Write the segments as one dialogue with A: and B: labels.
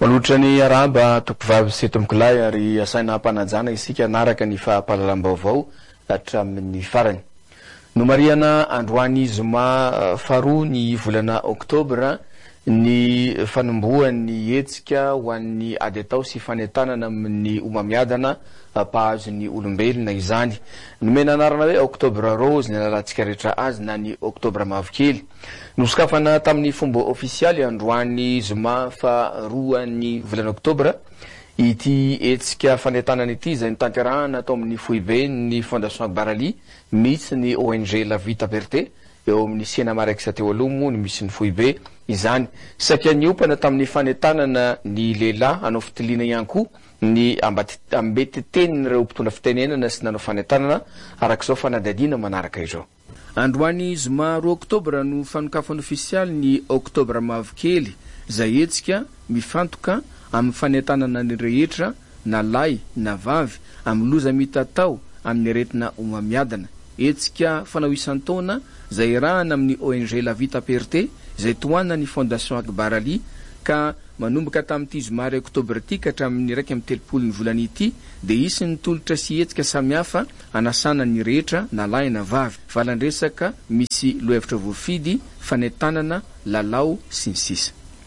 A: Malotrany araba tompivavy sy tombokolay ary asaina hampanajana isika naraka ny fahapalalam-baovao hatramin'ny farany. Nomariana androany zoma faharoa ny volana Oktobra ny fanombohan'ny hetsika ho an'ny ady atao sy fanentanana amin'ny omamiadana pahazo ny olombelona izany. Nomena anarana hoe Oktobra Rose ny alalantsika rehetra azy na ny Oktobra Mavokely. Nosokafana tamin'ny fomba ofisialy androany zoma faharoa ny volana Oktobra ity hetsika fanentanana ity izay nitanterahana atao amin'ny foibe ny Fondation Barali misy ny ONG La Vita Verte eo amin'ny sena maraiksa teo aloha moa ny misy ny foibe izany sakia niopana tamin'ny fanentanana ny lehilahy hanao fitiliana ihany koa ny ambeteten'ireo mpitondra fitenenana sy nanao fanentanana arak'izao fanadihadiana manaraka izao. Androany zoma 2 Oktobra no fanokafana ofisialy ny Oktobra Mavokely izay hetsika mifantoka amin'ny fanentanana ny rehetra na lahy na vavy amin'ny loza mitatao amin'ny aretina omamiadana. Hetsika fanao isan-taona izay rahana amin'ny ONG La Vita Verte izay tohanana ny Fondation Barali ka manomboka tamin'ity zoma 2 Oktobra ity ka hatramin'ny 1 ny volana ity dia isy ny tolotra sy hetsika samihafa anasana ny rehetra na lahy na vavy valandresaka misy lohevitra voafidy fanentanana lalao sy ny sisa.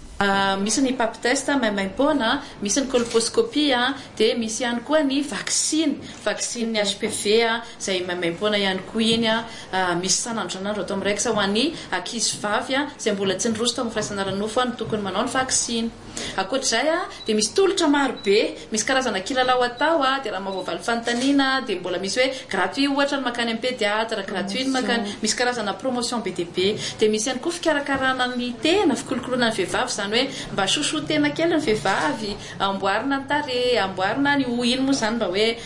B: Misy ny pap test maimaim-pona, misy ny colposcopie dia misy ihany koa ny vaccine ny HPV izay maimaim-pona ihany koa iny misy sanandronandro atao amin'iraika ho an'ny ankizy vavy izay mbola tsy niroso tao amin'ny firaisan'arany nofo no tokony manao ny vaccine. Ankoatr'izay dia misy tolotra maro be, misy karazana kilalao atao dia raha mahavoavaly fanontaniana dia mbola misy hoe gratuit ohatra ny makany amin'ny pédiatre, gratuit ny makany, misy karazana promotion BDB dia misy ihany koa fikarakarana ny tena, fikolokoloana ny vehivavy zany hoe mba soso tena kely ny vehivavy, amboarina ny tarehy, amboarina ny ino moa zany mba hoe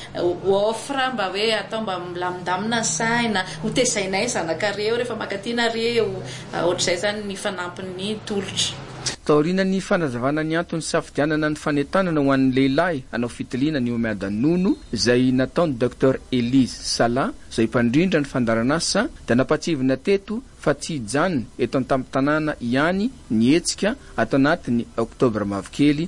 B: offre mba hoe atao mba milamindamina ny saina, ho tezainay zanakareo rehefa makatinareo, ohatr'izay zany ny fanampin'ny tolotra.
A: Taorina ny fanazavana ny antony safidianana ny fanentanana ho an'ny lehilahy hanao fitiliana ny omiadan-nono izay nataony Dr Elise Sala izay mpandrindra ny fandaranasa dia nampatsivina teto fa tsy hijanona eto an-tampon-tanàna ihany ny hetsika atao anatin'ny Oktobra Mavokely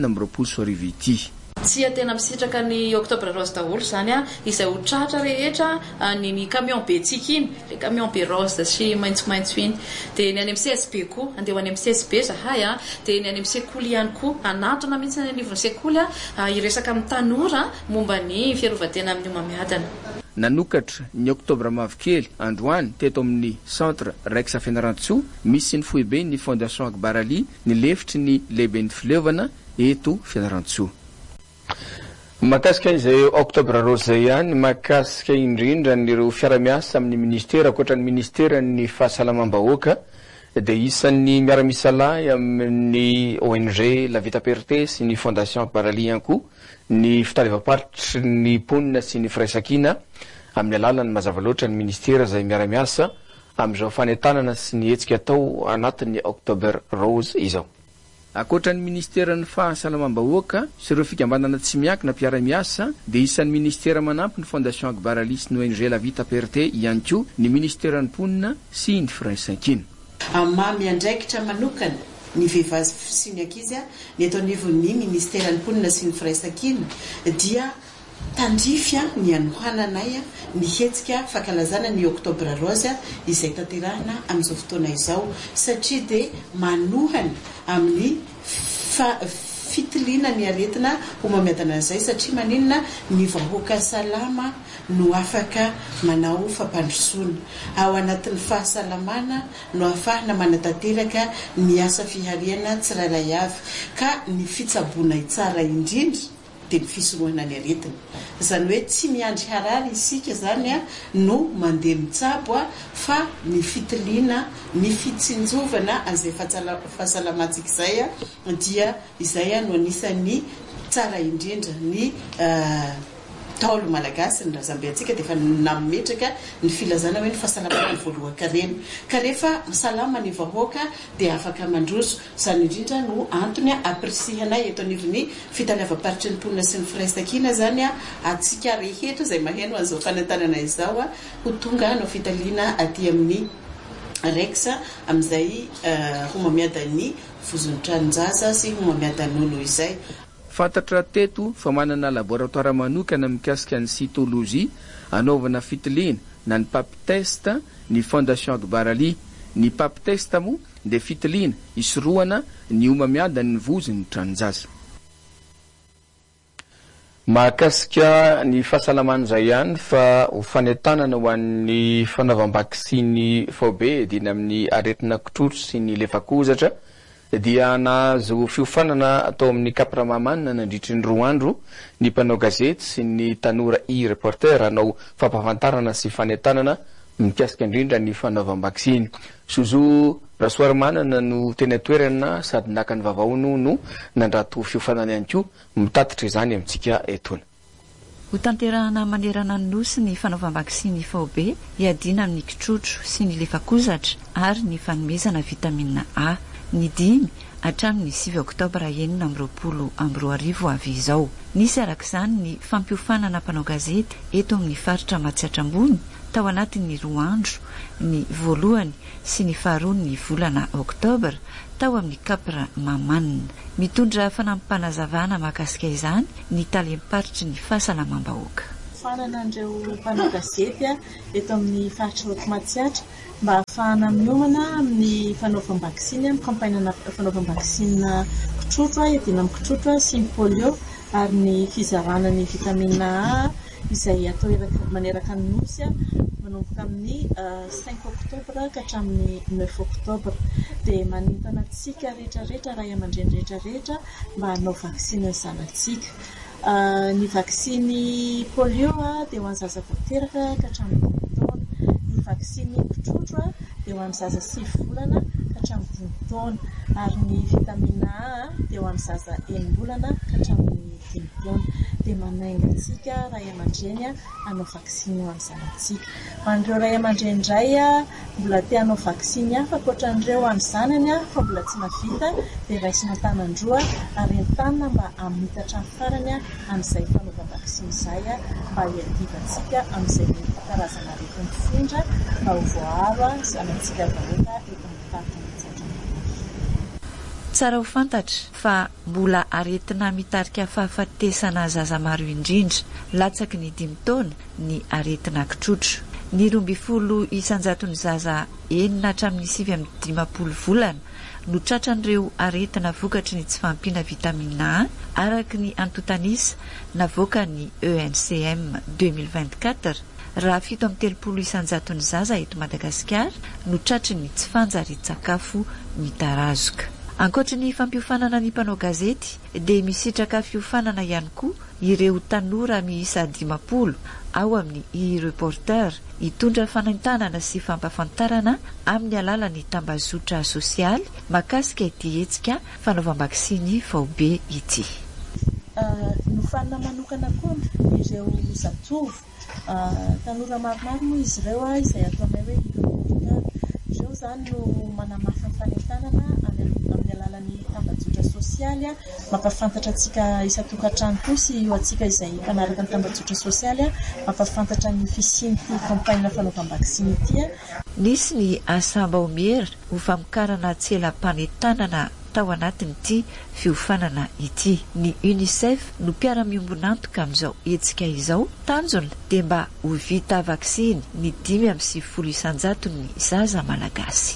A: 2024 ity.
B: Tsy tena misitraka ny Oktobra Rose daholo zany izay ho tratra rehetra ny camion be tsika iny, le camion be rose sy maitsomaitso iny dia ny any amin'ny CSB koa andeha ho any amin'ny CSB zahay dia ny any amin'ny sekoly ihany koa anatona mihitsy ny anivon'ny sekoly iresaka amin'ny tanora momba ny fiarovan-tena amin'ny omamiadana.
A: Nanokatra ny Oktobra Mavokely androany teto amin'ny centre Rex Fianarantsoa misy ny foibe ny Fondation Barali ny lefitry ny lehibe ny fileovana eto Fianarantsoa. Makasika izay Oktobra Rose zay ihany makasika indrindra nireo fiara-miasa amin'ny ministera ankoatra ny ministera ny fahasalamam-bahoaka dia isan'ny miara-misalahy amin'ny ONG La Vita Verte sy ny Fondation Barali ihany koa ny fitalevam-paritry ny ponina sy ny firaisan-kina amin'ny alalany mazava loatra ny ministera izay miara-miasa amin'izao fanentanana sy ny hetsika atao anatin'ny Oktobra Rose izao. Ankoatra ny ministera ny fahasalamam-bahoaka sy ireo fikambanana tsy miankina mpiara-miasa dia isan'ny ministera manampy ny Fondation Barali sy ny ONG La Vita Verte ihany koa ny ministera ny ponina sy ny firaisan-kina.
C: Mamy andraikitra manokana ny vehivavy sy ny ankizy ny eto anivon'ny ministera ny ponina sy ny firaisan-kina dia tandrify ny anohananay ny hetsika fankalazana ny Oktobra Rose izay tanterahana amin'izao fotoana izao satria dia manohana amin'ny fitiliana ny aretina omamiadana izay satria maninona ny vahoaka salama no afaka manao fampandrosoana ao anatin'ny fahasalamana no afahana manatanteraka ny asa fihariana tsirairay avy ka ny fitsaboana tsara indrindra dia ny fisorohana ny aretina izany hoe tsy miandry harary isika zany no mandeha mitsabo fa ny fitiliana ny fitsinjovana an'izay fahasalamantsika izay dia izay no anisan'ny tsara indrindra ny taolo malagasy ny razambentsika dia efa nametraka ny filazana hoe ny fahasalamana ny voalohan-karena ka rehefa salama ny vahoaka dia afaka mandroso izany indrindra no antony apresianay eto anivon'ny fitalevam-paritry ny ponina sy ny firaisan-kina zany atsika rehetra izay maheno an'izao fanentanana izao ho tonga no fitaliana aty amin'ny Rex amin'izay ho mamiadany vozontranon-jaza sy homamiadan'olo izay.
A: Fantatra teto fa manana laboratoire manokana mikasika ny cytologie, anaovana fitiliana na ny pap test ny Fondation Akbarali. Ny pap test moa dia fitiliana isorohana ny homamiadan'ny vozon'ny tranon-jaza. Mahakasika ny fahasalamana izay ihany fa ho fanentanana ho an'ny fanaovam-bakisiny VB dina amin'ny aretina kitrotro sy ny lefakozatra dia nahazo fiofanana atao amin'ny kapiramamana nandritry ny 2 andro ny mpanao gazety sy ny tanora reporter hanao fampahafantarana sy fanentanana mikasika indrindra ny fanaovam-bakisiny. Sozo Rasoarimanana no tena toerana sady naka ny vavaono no nandrato fiofanana ihany koa mitatitra izany amintsika etona.
D: Ho tanterahana manerana ny nosy ny fanaovam-bakisiny VB iadina amin'ny kitrotro sy ny lefakozatra ary ny fanomezana vitamina A. Ny 5 hatramin'ny 7 oktobra 2020 avy izao. Nisy arak'izany ny fampiofanana mpanao gazety eto amin'ny faritra Matsiatrambony tao anatin'ny 2 andro ny voalohany sy ny faharoa ny volana oktobra tao amin'ny kapra Mamanina. Mitondra fanampanazavana mahakasika izany ny talemparitra ny fahasalamam-bahoaka.
E: Fanana andreo mpanao gazety eto amin'ny faritra Matsiatra mba ahafahana miomana amin'ny fanaovam-bakisiny amin'ny kampaina fanaovam-bakisiny kitrotro iadina amin'ny kitrotro sy ny polio ary ny fizarana ny vitamina A izay atao maneraka ny nosy manomboka amin'ny 5 oktobra ka hatramin'ny 9 oktobra dia manintana antsika rehetrarehetra raha aman-dreny rehetrarehetra mba hanao vakisiny ny zanatsika. Ny vakisiny polio dia ho an'ny zaza vao teraka ka hatramin'ny 10 taona. Ny vakisiny kitrotro dia ho an'ny zaza 6 volana ka hatramin'ny 5 taona ary ny vitamina A dia ho an'ny zaza 9 volana ka hatramin'ny 5 taona. Dia manainga antsika ray aman-dreny hanao vakisiny ho an'ny zanantsika. An'ireo ray aman-dreny indray mbola te hanao vakisiny hafa ankoatran'ireo amin'ny zanany fa mbola tsy navita dia raisina tanandroa ary entanina mba hamitatra ny farany amin'izay fanaovam-vakisiny izay mba hiadivantsika amin'izay karazana aretina mifindra mba ho voaharo zanantsika vahoaka eto amin'ny faritra Matsiatrambony.
D: Tsara ho fantatra fa mbola aretina mitarika fahafatesana zaza maro indrindra latsaky ny 5 taona ny aretina kitrotro. Ny 12 isanjaton'ny zaza 9 hatramin'ny 7 volana no tratran'ireo aretina vokatry ny tsy fahampiana vitamina A araky ny antotanisa navoaka ny ENCM 2024 raha 7 isanjaton'ny zaza eto Madagasikara no tratry ny tsy fanjary-tsakafo mitarazoka. Ankoatra ny fampiofanana ny mpanao gazety dia misitraka fiofanana ihany koa ireo tanora miisa 50 ao amin'ny reporter hitondra fanentanana sy fampafantarana amin'ny alalan'ny tambazotra sosialy mahakasika ity hetsika fanaovam-bakisiny VB ity.
E: Nofanana manokana koa ireo zatovo tanora maromaro moa izy ireo izay ataonay hoe reporter. Ireo zany no manamafy ny fanentanana amin'ny alalan'ny tambazotra sosialy mampafantatra antsika isa-tokantrano koa sy io antsika izay mpanaraka ny tambazotra sosialy mampafantatra ny fisian'ity kampaina fanaovam-bakisiny ity.
D: Nisy ny asamba omera ho famokarana tselam-panentanana tao anatin'ity fiofanana ity. Ny UNICEF no mpiara-miombonantoka amin'izao hetsika izao tanjona dia mba ho vita vakisiny ny 5 isanjaton'ny zaza malagasy.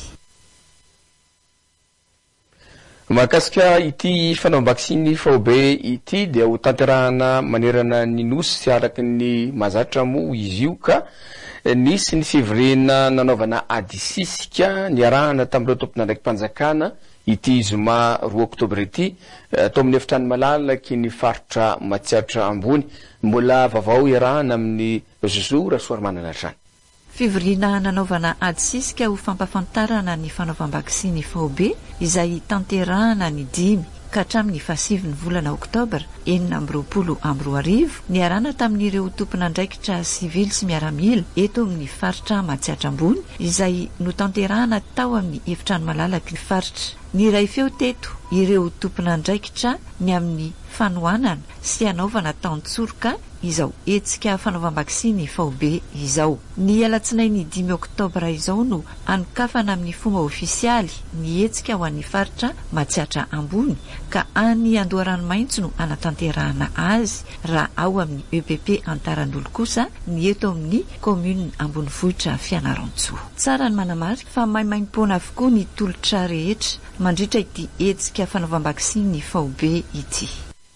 A: Mahakasika ity fanaovam-bakisiny VB ity dia ho tanterahana manerana ny nosy sy araky ny mazatra moa izy io ka nisy ny fivirena nanaovana adisisika niarahana tamin'ireo tompona ndraiky mpanjakana ity zoma 2 oktobra ity atao amin'ny efitrano malalaky ny faritra Matsiatra ambony. Mbola vavao iarahana amin'ny Zozo Rasoarimanana trano.
D: Fivirina nanaovana adisisika ho fampafantarana ny fanaovam-bakisiny VB izay tanterahana ny 5 ka hatramin'ny 7 volana oktobra 2020 niarahana tamin'ireo tompon'andraikitra sivily sy miaramila eto amin'ny faritra Matsiatra ambony izay notanterahana tao amin'ny efitrano malalaky ny faritra. Ny ray feo teto ireo tompon'andraikitra ny amin'ny fanohanana sy anaovana taontsoroka izao hetsika fanaovam-bakisiny faobe izao. Ny alatsinainy 5 oktobra izao no anokafana amin'ny fomba ofisialy ny hetsika ho an'ny faritra Matsiatra Ambony ka any Andoharanomaitso no anatanterahana azy raha ao amin'ny EPP Antaran'olo kosa ny eto amin'ny commune Ambonivohitra Fianarantsoa. Tsara ny manamarika fa maimaim-pona avokoa ny tolotra rehetra mandritra ity hetsika fanaovam-bakisiny faobe ity.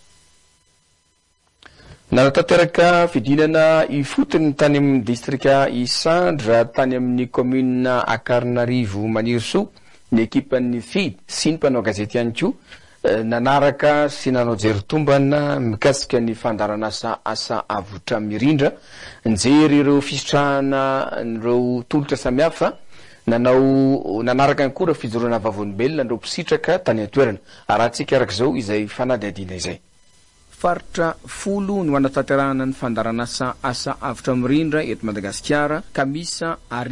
A: Nanatanteraka fidinana ifotony tany amin'ny distrika Isandra tany amin'ny commune Ankarinarivo Manirsoa ny ekipan'ny FID sy ny mpanao gazety ihany koa nanaraka sy nanao jery-tombana mikasika ny fandaran'asa asa avotra mirindra nijery ireo fisitrahana ireo tolotra samihafa nanaraka ihany koa fijoroana vavolombelona ireo mpisitraka tany an-toerana arahantsika arak'izao izay fanadihadiana izay. Faritra 10 no anatanterahana ny fandaran'asa asa avotra mirindra eto Madagasikara ka misa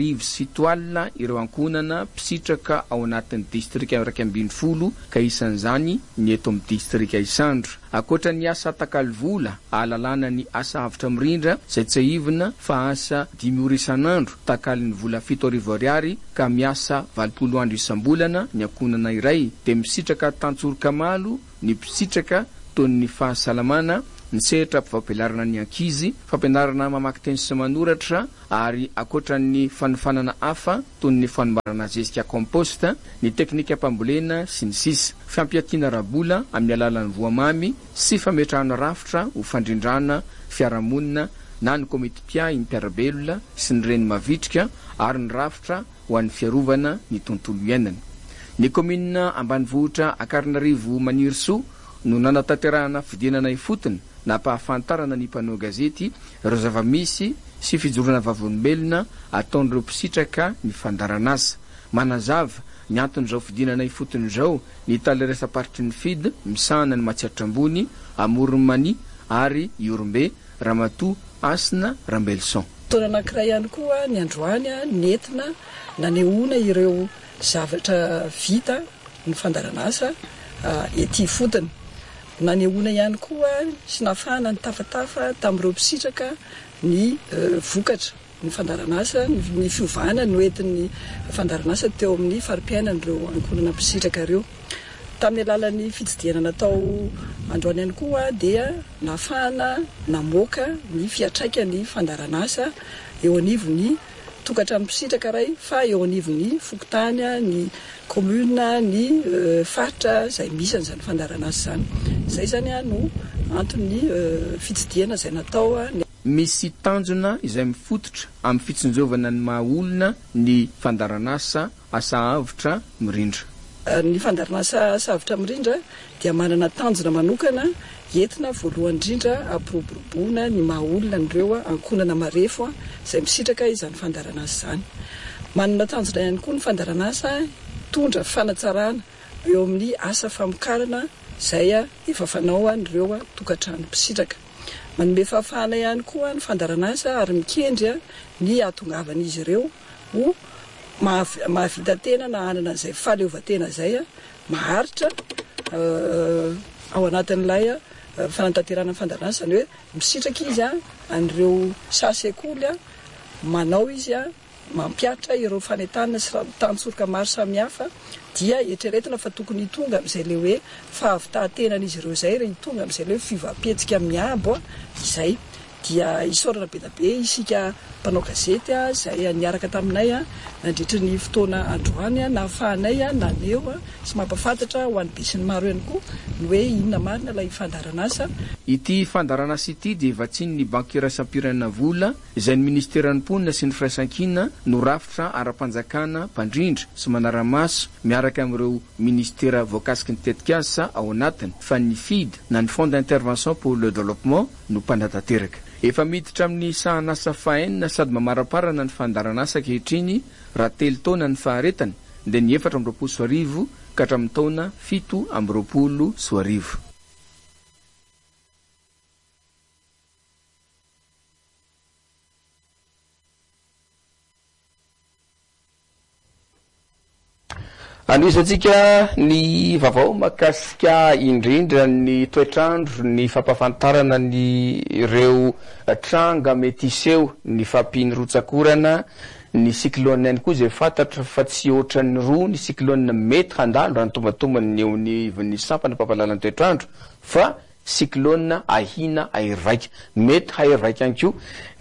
A: 107 ireo ankonana mpisitraka ao anatin'ny distrika 110 ka isan'izany ny eto amin'ny distrika Isandra. Akoatra ny asa takalovola ahalalana ny asa avotra mirindra izay tsy ahivina fa asa 5 ora isan'andro takalin'ny vola 7 ariary ka miasa 20 andro isam-bolana ny ankonana iray dia misitraka tantsorika-malo ny mpisitraka ny fahasalamana ny sehatra fampianarana ny ankizy fampianarana mamaky teny sy manoratra ary akoatra ny fanofanana hafa toy ny fanombarana zezika komposta ny teknika mpambolena sy ny sisa fampiatiana rabola amin'ny alalan'ny voamamy sy fametrahana rafitra ho fandrindrana fiarahamonina na ny komiti-pia impiarabelona sy ny reny mavitrika ary ny rafitra ho an'ny fiarovana ny tontolo iainana. Ny komina Ambanivohitra Ankarinarivo Manirsoa no nanatanterahana fidinana ifotony na pahafantarana ny mpanao gazety ireo zava-misy sy fijoroana vavolombelona ataon'ireo mpisitraka ny fandaran'asa. Manazava ny anton'izao fidinana ifotony izao ny taleresa-paritry ny FID misahana ny Matsiatra Ambony, Amoronmany ary Iorombe, Ramatoa, Asina, Rambelson.
F: Taona anankiray ihany koa ny androany nentina nanehoana ireo zavatra vita ny fandaran'asa ety fotony. Nanehoana ihany koa sy nafana ny tafatafa tamin'ireo mpisitraka ny vokatra ny fandaran'asa ny fiovana no entin'ny fandaran'asa teo amin'ny farim-piainan'ireo ankonana mpisitraka ireo. Tamin'ny alalan'ny fitsidiana natao androany ihany koa dia nafana namoaka ny fiatraikany fandaran'asa eo anivon'ny tokatrano mpisitraka ray fa eo anivon'ny fokotany ny commune ny faritra izay misy an'izany fandaran'asa zany. Izay zany no antony fitsidiana izay natao.
A: Misy tanjona izay mifototra amin'ny fitsinjovana ny mahaolona ny fandaran'asa asa avotra mirindra.
F: Ny fandaran'asa asa avotra mirindra dia manana tanjona manokana entina voalohany indrindra ampiroboroboana ny mahaolona nireo ankonana marefo izay misitraka izany fandaran'asa zany. Manana tanjona ihany koa ny fandaran'asa tondra fanatsarana eo amin'ny asa famokarana izay efa fanao nireo tokatrano mpisitraka. Manome fahafahana ihany koa ny fandaran'asa ary mikendry ny ahatongavan'izy ireo ho mahavita tena na hanana izay fahaleovan-tena izay maharitra ao anatin'ilay fanantanterana ny fandaran'asa zany hoe misitraka izy an'ireo sasekoly manao izy mampiatra ireo fanentanana sy tantsorika maro samihafa dia etreretina fa tokony hitonga amin'izay le hoe fahavitahan-tenan'izy ireo izay re hitonga amin'izay le fivampetsika miabo izay dia isaorana be da be isika mpanao gazety izay niaraka taminay nandritra ny fotoana androany nahafahanay naneo sy mampafantatra ho an'ny be sy ny maro ihany koa ny hoe inona marina ilay fandaran'asa.
A: Ity fandaran'asa ity dia vatsiny ny banky iraisam-pirenena vola izay ny ministeran'ny mponina sy ny firaisan-kina no rafitra ara-panjakana mpandrindra sy manara-maso miaraka amin'ireo ministera voakasiky ny tetikasa ao anatiny fa ny FID na ny Fonds d'intervention pour le développement no mpanatateraka. Efa miditra amin'ny sahan'asa fahenina sady mamaraparana ny fandaran'asa kehitriny raha 3 taona ny faharetany dia ny 420 ka hatramin'ny taona 720. Anisantsika ny vaovao makasika indrindra ny toetrandro ny fampafantarana ny ireo tranga mety iseho ny fampiny rotsakorana ny cyclone ihany koa izay fantatra fa tsy ohatran'ny roa ny cyclone mety handalo raha ny tombatombany eo ny sampana pampalalan'ny toetrandro fa cyclone ahina airvaika mety hairvaika ihany koa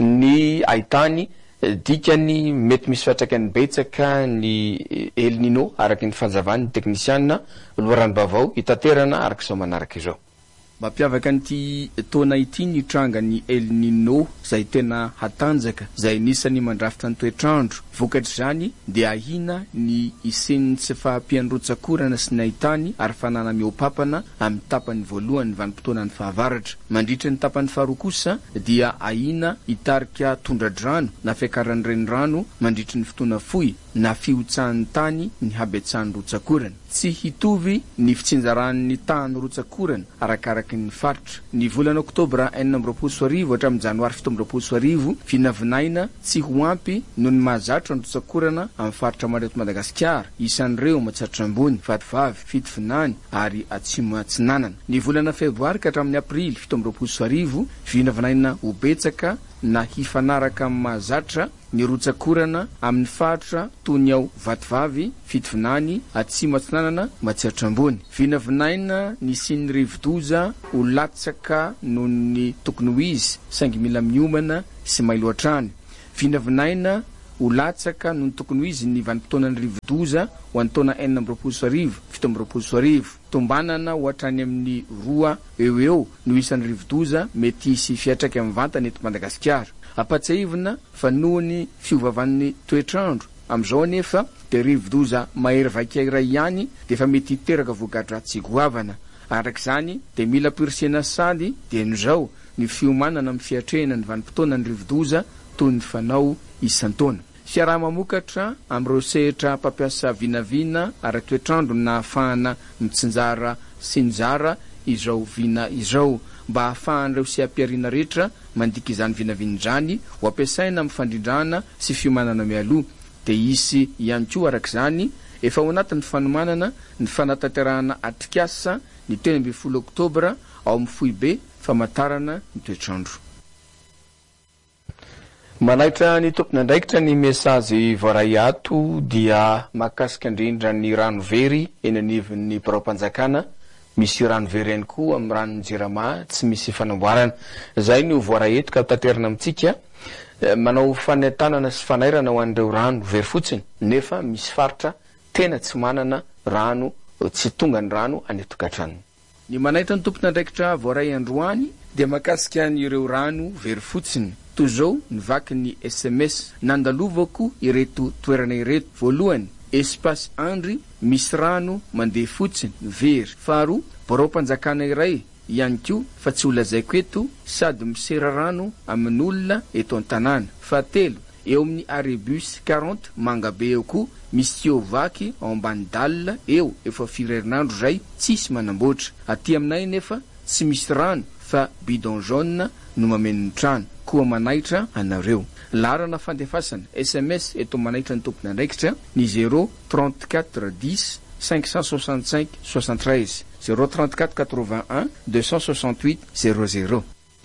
A: ny ahitany dikany mety misy fiatraikany betsaka ny El Nino araky ny fanjavan'ny teknisianina loharano bavao itaterana arak'izao manaraka izao. Mampiavaka an'ity taona ity ny tranga ny El Nino izay tena hatanjaka izay nisany mandrafitra ny toetrandro vokatr'izany dia ahina ny isen'ny tsy fahampian'ny rotsakorana sy ny ahitany ary fanana miopapana amin'ny tapany voalohany vanim-potoanany fahavaratra. Mandritra ny tapany faharoa kosa dia ahina hitarika tondradrano na fiakaran'ny renirano mandritra ny fotoana fohy na fiotsahan'ny tany ny habetsahan'ny rotsakorana. Tsy hitovy ny fitsinjaran'ny tany rotsakorana arakaraky ny faritra. Ny volana Oktobra 2024 hatramin'ny Janoary 2024 vinavinaina tsy ho ampy noho ny mahazatra ny rotsakorana amin'ny faritra mareto Madagasikara isan'ireo matsatra ambony vatovavy fitovinany ary atsimo atsinanana. Ny volana Febroary ka hatramin'ny Aprily 2024 vinavinaina ho betsaka na hifanaraka amin'ny mahazatra ny rotsakorana amin'ny faritra tony ao vatovavy fitovinany atsimo atsinanana matsatra ambony. Vinavinaina ny siny rivodoza ho latsaka noho ny tokony ho izy saingy mila miomana sy mailoatrany. Vinavinaina ho latsaka noho ny tokony ho izy ny vanim-potoanan'ny rivodoza ho an'ny taona 2024 2024 tombanana ho hatrany amin'ny 2 eo no isan'ny rivodoza mety hisy fiatraika amin'ny vantany eto Madagasikara. Apatsahivina fa noho ny fiovavan'ny toetrandro amin'izao anefa dia rivodoza mahery vaika iray ihany dia efa mety hiteraka vokatra tsy goavana. Arak'izany dia mila pirsena sady dia nozao ny fiomanana amin'ny fiatrehana ny vanim-potoanan'ny rivodoza toy ny fanao isan-taona. Fiaraha mamokatra amin'ireo sehatra mpampiasa vinavina ara-toetrandro na ahafahana mitsinjara sy nizara izao vina izao mba ahafahan'ireo sy ampiarina rehetra mandika izany vinavina izany ho ampiasaina amin'ny fandrindrana sy fiomanana mialoha. Dia isy ihany koa arak'izany efa ao anatin'ny fanomanana ny fanatanterahana atrikasa ny 12 Oktobra ao amin'ny Foibe famantarana ny toetrandro. Manaitra ny tompona andraikitra ny mesazy voaray ato dia makasika indrindra ny rano very eny anivon'ny barao-panjakana. Misy rano very ihany koa amin'ny ranon'ny Jirama tsy misy fanamboarana. Zay no voaray eto ka taterina amintsika manao fanentanana sy fanairana ho an'ireo rano very fotsiny nefa misy faritra tena tsy manana rano tsy tonga ny rano any atokantrano. Ny manaitra ny tompona andraikitra voaray androany dia makasika ireo rano very fotsiny. Toy izao nivaky ny SMS nandalovako ireto toerana ireto. Voalohany espace andry misy rano mandeha fotsiny very. Faharoa barao-panjakana iray ihany koa fa tsy olazaiko eto sady misera rano amin'olona eto an-tanàna. Fahatelo eo amin'ny Arebus 40 Mangabe eo koa misy tio vaky ao ambany dalina eo efa firerinandro zay tsisy manamboatra. Aty aminay nefa tsy misy rano fa bidon jaune no mameno ny trano. Koa manaitra anareo. Larana fandefasana SMS eto manaitra ny tompona andraikitra ny 034 10 565 73 034 81 268 00.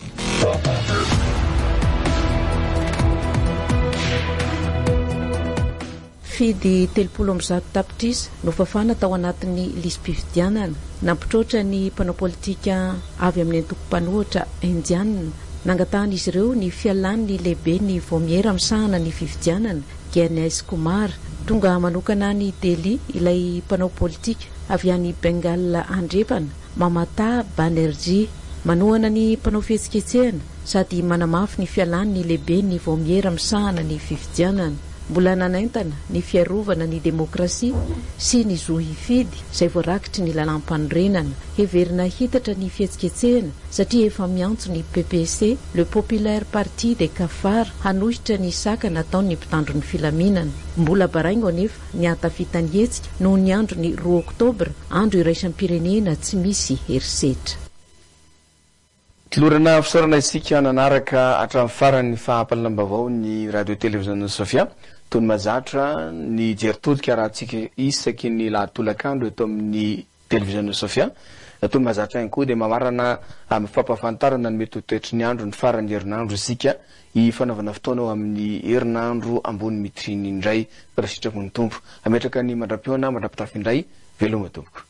G: Fidy 30 tapitrisa no fafana tao anatin'ny lisy-pifidianana nampitroatra ny mpanao politika avy amin'ny antoko-panohatra indianina. Nangatahana izy ireo ny fialan'ny lehibe ny vomiera misahana ny fifidianana Ganes Kumar tonga manokana ny Delhi ilay mpanao politika avy any Bengal andrepana Mamata Banerjee manohana ny mpanao fihetsiketsehana sady manamafy ny fialan'ny lehibe ny vomiera misahana ny fifidianana. Mbola nanaintana ny fiarovana ny demokrasia sy ny zo hifidy izay voarakitry ny lalam-panorenana. Heverina hitatra ny fihetsiketsehana satria efa miantso ny PPC, le Populaire Parti des Cafards, hanohitra ny saka nataony mpitandro ny filaminana. Mbola baraingo anefa ny atafitany hetsika noho ny andro ny 2 Oktobra, andro iraisam-pirenena tsy misy herisetra.
A: Tilorana fisaorana isika nanaraka hatramin'ny farany fahampalalambavao ny radio televizion Sofia tony mazatra ny jeritodika raha tsika isaky ny lahatolakandro eto amin'ny televizion Sofia tony mazatra ihany koa dia mamarana amin'ny fampahafantarana ny mety ho toetry ny andro ny farany herinandro isika fanaovana fotoana ao amin'ny herinandro ambony mitriny indray rasitrako ny tompo ametraka ny mandram-piona mandram-pitafy indray veloma tompoko.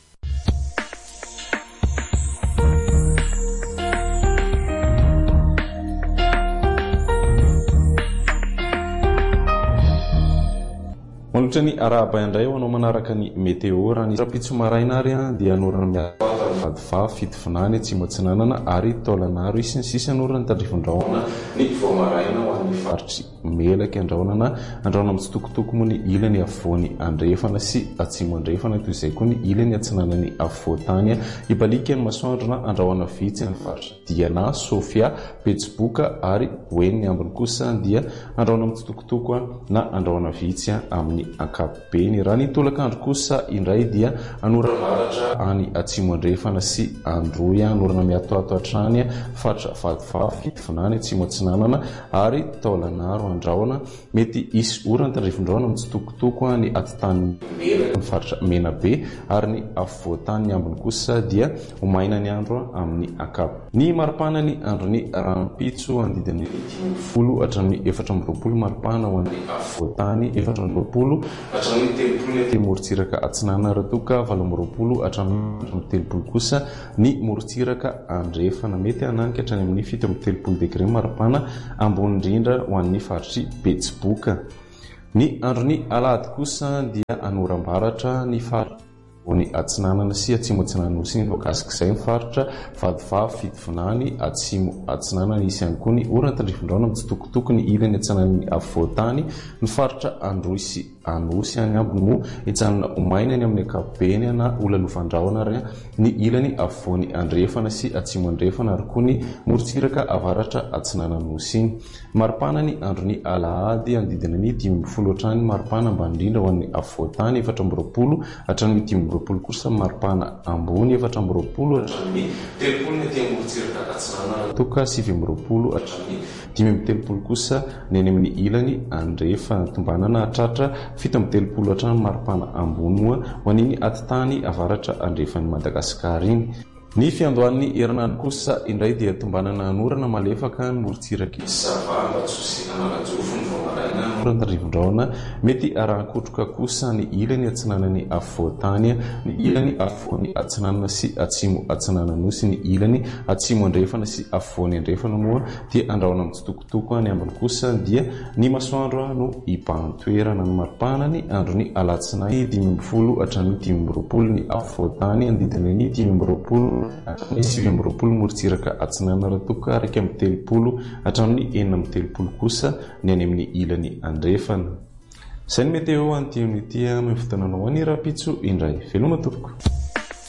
H: Manolotra ny arahaba indray ho anao manaraka ny meteo raha ny rapitso maraina ary dia anorana miadva fitofinany atsimo atsinanana ary taolanaro isy ny sisa anorana tandrifondraona ny voamaraina ho an'ny faritry melaka andraonana andraona amin'ny tsitokotoko moa ny ilany afovoany andrefana sy atsimo andrefana toy izay koa ny ilany atsinanany afovoantany ibalika ny masoandrona andraona vitsy ny faritry Diana, Sofia, Betsiboka ary Boeny ambiny kosa dia andraona amin'ny tsitokotoko na andraona vitsy amin'ny ankapobeny. Raha ny tolakandro kosa indray dia anorana varatra any atsimo andrefana sy androy anorana miatoato hatrany faritra vadivavy fitofinany atsimo atsinanana ary taolanaro andraona mety isy orana tandrifondraona mitsitokotoko ny atitany ny faritra menabe ary ny afovoantany ambiny kosa dia homaina ny andro amin'ny akapo. Ny maripana ny androny rampitso andidiny 10 hatramin'ny 420 maripana ho an'ny afovoantany 420 hatramin'ny 30 ny morotsiraka atsinana ratoka 820 hatramin'ny 30 kosa ny morotsiraka andrefana mety ananika hatrany amin'ny 7 degré maripana ambony indrindra ho an'ny faritry Betsiboka. Ny androny alahady kosa dia anoram-baratra ny faritra ny atsinanana sy atsimo atsinanana sy ny voakasik'izay ny faritra vadivavy fitofinany atsimo atsinanana isy ihany koa ny orana tandrifondraona mitsitokotoko ny ilany atsinanany afovoantany ny faritra androy sy anosy any ambiny moa hitsanana homainany amin'ny ankapobeny na olalovandrawona ary ny ilany afovoany andrefana sy atsimo andrefana ary koa ny morotsiraka avaratra atsinananosy iny. Maripana ny androny alahady andidina ny 10 hatrany maripana ambany indrindra ho an'ny afovoantany 420 hatramin'ny 10 kosa maripana ambony 420 hatramin'ny 30 ny aty morotsiraka atsinanana toka 7 hatramin'ny 5 kosa ny any amin'ny ilany andrefa tombanana hatratra 7 hatrany maripana ambony moa ho an'iny atitany avaratra andrefan'ny Madagasikara iny. Ny fiandohan'ny herinandro kosa indray dia tombanana anorana malefaka ny morotsiraka savamba tsosy analajofo ny voamaraina tandrifondraona mety arahankotroka kosa ny ilany atsinanany afovoantany ny ilany afovoany atsinanana sy atsimo atsinanana sy ny ilany atsimo andrefana sy afovoany andrefana moa dia andraona mitsitokotoko ny ambiny kosa dia ny masoandro no ipahantoerana ny maripana ny androny alatsinainy 10 hatramin'ny 10 ny afovoantany andidina ny 10 ny 7 morotsiraka atsinana ratoka raika amin'ny 30 hatramin'ny 4 kosa ny any amin'ny ilany andrefana. Izay ny meteo antionytia amin'ny fotoananao any rapitso indray veloma tompoko.